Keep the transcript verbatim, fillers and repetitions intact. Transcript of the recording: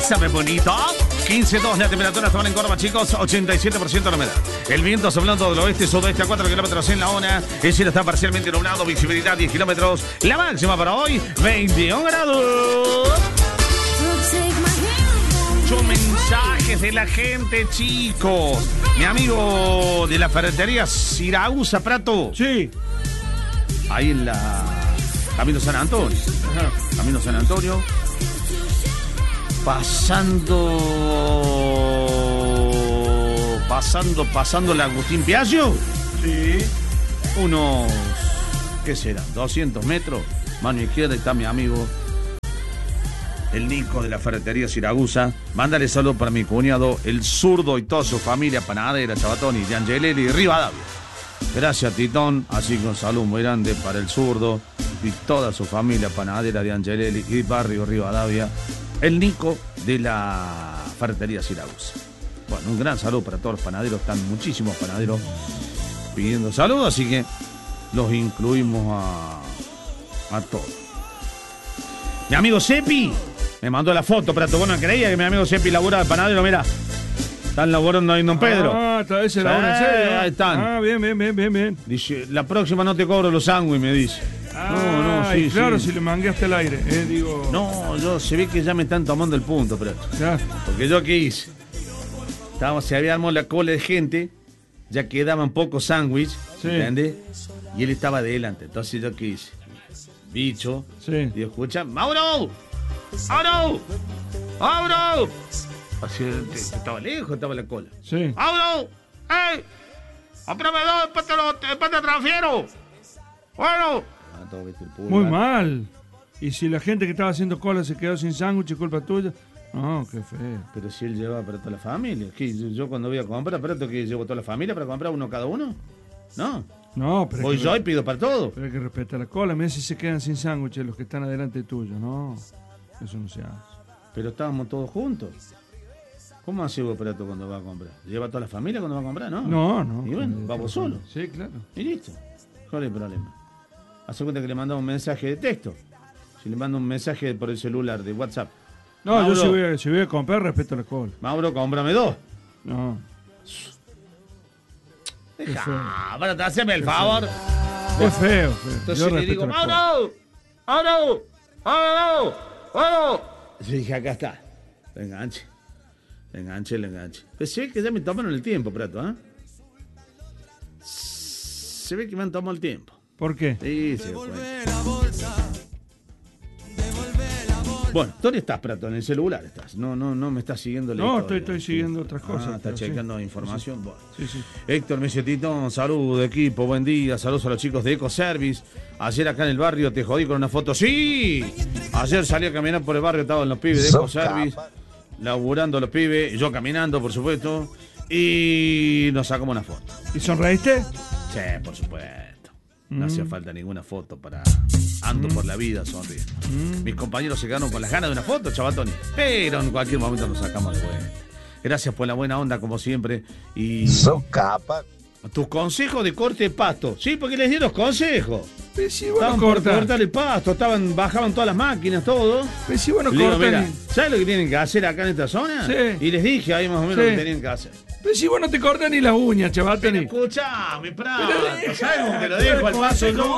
Avísame, bonito. quince dos la temperatura actual en Córdoba, chicos. ochenta y siete por ciento la humedad. El viento soplando del oeste, sudoeste a cuatro kilómetros en la hora. El cielo está parcialmente nublado. Visibilidad diez kilómetros. La máxima para hoy, veintiún grados. Muchos mensajes de la gente, chicos. Mi amigo de la ferretería Siragusa, Prato. Sí. Ahí en la Camino San Antonio. Ajá. Camino San Antonio. Pasando. Pasando, pasando la Agustín Piaggio. Sí. Unos. ¿Qué será? doscientos metros. Mano izquierda está mi amigo, el Nico de la ferretería Siragusa. Mándale saludos para mi cuñado, el zurdo y toda su familia panadera, Chabatoni, de Angelelli y Rivadavia. Gracias, Titón. Así que un saludo muy grande para el zurdo y toda su familia panadera de Angelelli y barrio Rivadavia. El Nico de la ferretería Siragusa. Bueno, un gran saludo para todos los panaderos. Están muchísimos panaderos pidiendo saludos, así que los incluimos a, a todos. Mi amigo Sepi me mandó la foto, pero vos no creía que mi amigo Sepi labura de panadero, mira. Están laburando ahí en Don Pedro. Ah, está ese labura en serio. Ahí están. Ah, bien, bien, bien, bien, bien. Dice, la próxima no te cobro los sándwiches, me dice. Ah, no, no, sí, claro, sí. si le mangueaste al aire, eh, digo. No, yo se ve que ya me están tomando el punto, pero. Ya. Porque yo qué hice. Estábamos, se había armado la cola de gente, ya quedaban pocos sándwiches, sí. ¿entendés? Y él estaba adelante. Entonces yo qué hice. Bicho. Sí. Y escucha, ¡Mauro! ¡Mauro! ¡Mauro! Así, estaba lejos, estaba la cola. Sí. ¡Mauro! ¡Ey! ¡Cómprame dos, después te, lo, después te transfiero! ¡Bueno! Ah, todo, ¿viste? El pulgar. Muy mal. Y si la gente que estaba haciendo cola se quedó sin sándwich, culpa tuya. No, qué feo. Pero si él lleva para toda la familia. ¿Qué? Yo, yo cuando voy a comprar, ¿pero que llevo toda la familia para comprar uno cada uno? No. No, pero. Voy es que, yo y pido para todo. Pero hay que respetar la cola. Mira si se quedan sin sándwiches los que están adelante tuyo. No, eso no se hace. Pero estábamos todos juntos. ¿Cómo hace vos para todo cuando va a comprar? ¿Lleva toda la familia cuando va a comprar? No. No, no. Y bueno, vamos solo. Sí, claro. Y listo. ¿Cuál es el problema? Hace cuenta que le mandamos un mensaje de texto. Si le mando un mensaje por el celular de WhatsApp. No, Mauro, yo si voy, a, si voy a comprar, respeto la cola. Mauro, cómprame dos. No. Deja, para hacerme el favor. Es feo, feo. Entonces Yo le respeto digo, la cola. ¡Mauro! ¡Mauro! ¡Mauro! ¡Mauro! Yo dije, acá está. Le enganche. Le enganche, le enganche. Pero se ve que ya me tomaron el tiempo, Prato, ¿eh? Se ve que me han tomado el tiempo. ¿Por qué? Sí, se ve. Bueno, ¿dónde estás, Prato? En el celular estás. No, no, no me estás siguiendo la No, historia. estoy, estoy siguiendo otras cosas. Ah, está pero checando sí. información. Sí, Bueno. sí. sí. Héctor Mesetito, saludos de equipo, buen día, saludos a los chicos de Ecoservice. Ayer acá en el barrio te jodí con una foto. ¡Sí! Ayer salí a caminar por el barrio, estaban los pibes de Ecoservice, laburando los pibes, yo caminando, por supuesto, y nos sacamos una foto. ¿Y sonreíste? Sí, por supuesto. No Mm. hacía falta ninguna foto para... Ando mm. por la vida sonriendo. Mm. Mis compañeros se quedaron con las ganas de una foto, Chabatoni. Pero en cualquier momento nos sacamos de vuelta. Gracias por la buena onda, como siempre. Y... Son capas. Tus consejos de corte de pasto. Sí, porque les di los consejos. Pero si bueno, estaban por corta. cortar el pasto, estaban, bajaban todas las máquinas, todo. Pero si bueno, Le digo, cortan. mira, ¿sabes lo que tienen que hacer acá en esta zona? Sí. Y les dije ahí más o menos Sí. lo que tenían que hacer. Pero si vos no te cortas ni las uñas, chaval. Pero escuchá, mi prato. ¿Sabes cómo te lo dejo al paso yo?